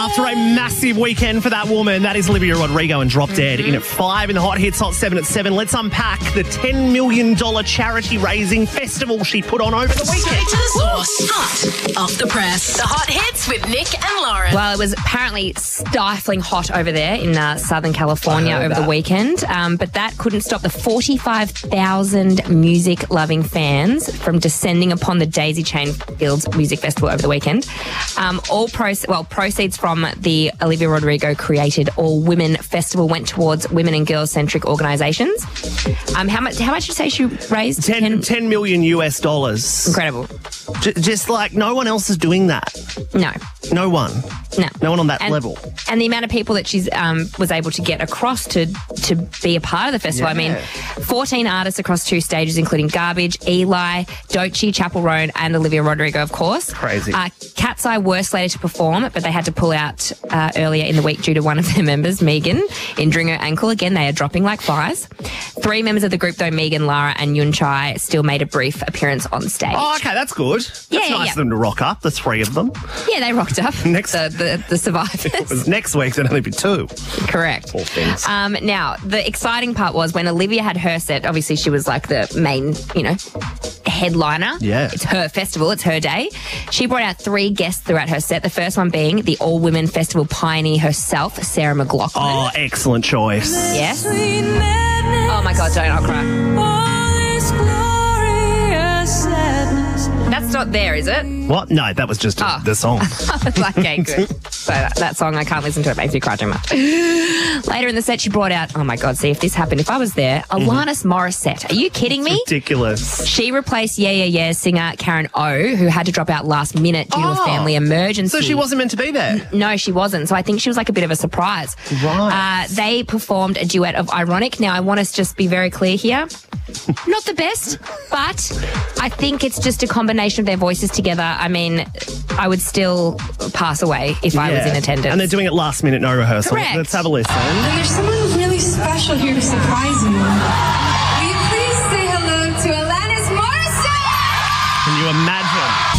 After a massive weekend for that woman, that is Olivia Rodrigo and Drop Dead in at 5 in the Hot Hits, Hot 7 at 7. Let's unpack the $10 million charity raising festival she put on over the weekend. Straight to the source. Hot off the press. The Hot Hits with Nick and Lauren. Well, it was apparently stifling hot over there in Southern California over the weekend, but that couldn't stop the 45,000 music-loving fans from descending upon the Daisy Chain Fields Music Festival over the weekend. Proceeds from the Olivia Rodrigo created all-women festival went towards women and girls-centric organisations. How much did you say she raised? $10 million US dollars. Incredible. Just like no one else is doing that. No. No one. No. No one on that level. And the amount of people that she's was able to get across to be a part of the festival. Yeah. I mean, 14 artists across 2 stages, including Garbage, Eli, Doechii, Chapel Roan, and Olivia Rodrigo, of course. Crazy. Cat's Eye were slated to perform, but they had to pull out earlier in the week due to one of their members, Megan, injuring her ankle. Again, they are dropping like flies. 3 members of the group, though, Megan, Lara, and Yun Chai, still made a brief appearance on stage. Oh, okay, that's good. That's nice of them to rock up, the 3 of them. Yeah, they rocked up. Next, the survivors. Next week, there'll only be 2. Correct. All things. Now, the exciting part was when Olivia had her set, obviously she was like the main, headliner. Yeah. It's her festival. It's her day. She brought out 3 guests throughout her set. The first one being the all-women festival pioneer herself, Sarah McLachlan. Oh, excellent choice. Yes. Oh, my God, don't. I'll cry. That's not there, is it? What? No, that was just the song. I was like, okay, good. So that song, I can't listen to it. It makes me cry too much. Later in the set, she brought out, oh my God, see if this happened. If I was there, Alanis Morissette. Are you kidding me? Ridiculous. She replaced Yeah Yeah Yeah singer Karen O, who had to drop out last minute due to a family emergency. So she wasn't meant to be there? No, she wasn't. So I think she was like a bit of a surprise. Right. They performed a duet of Ironic. Now, I want us to just be very clear here. Not the best, but I think it's just a combination of their voices together. I mean, I would still pass away if I was in attendance. And they're doing it last minute, no rehearsal. Correct. Let's have a listen. There's someone really special here to surprise you. Will you please say hello to Alanis Morissette? Can you imagine